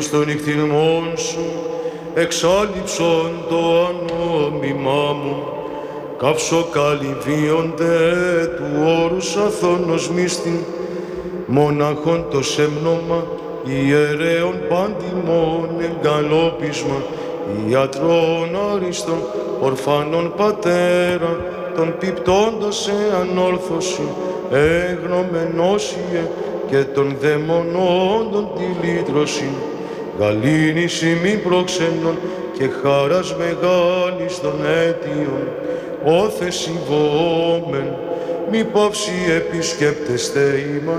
στον νυχτηρμόν σου, εξάλληψον το ανόμημά μου, καύσω καλυβίονται του όρους αθώνος μύστην, μοναχών το σέμνομα, ιερέων πάντιμων εγκαλόπισμα, ιατρών αριστών, ορφανών πατέρα, των πιπτώντας σε ανόρθωση, εγνωμενώσιε και των δαιμονόντων τη λύτρωση, γαλήνης ημί προξενών και χάρας μεγάλης των αίτιων, όθες συμβόμεν, μη παύσει επισκέπτεστε ημάς.